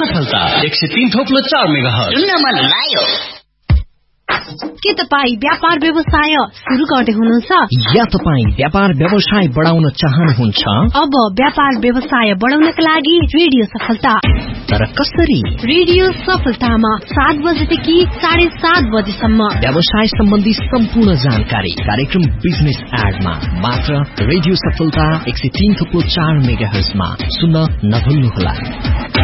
सफलता 103.4 मेगाहर्ज सुन्न मन लाग्यो। के तपाई व्यापार व्यवसाय सुरु गर्दै हुनुहुन्छ या तपाई व्यापार व्यवसाय बढाउन चाहनुहुन्छ? अब व्यापार व्यवसाय बढाउनका लागि रेडियो सफलता। तर कसरी? रेडियो सफलतामा 7 बजेदेखि 7:30 बजेसम्म व्यवसाय सम्बन्धी सम्पूर्ण जानकारी कार्यक्रम बिजनेस एडमा मात्र रेडियो सफलता 103.4 मेगाहर्जमा सुन्न नभुल्नुहोला।